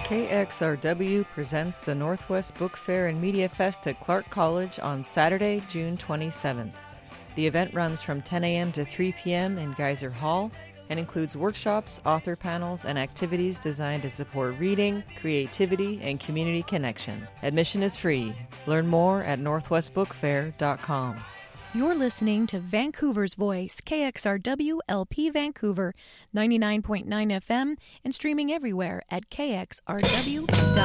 KXRW presents the Northwest Book Fair and Media Fest at Clark College on Saturday, June 27th. The event runs from 10 a.m. to 3 p.m. in Geyser Hall and includes workshops, author panels, and activities designed to support reading, creativity, and community connection. Admission is free. Learn more at northwestbookfair.com. You're listening to Vancouver's Voice, KXRW LP Vancouver, 99.9 FM, and streaming everywhere at kxrw.com.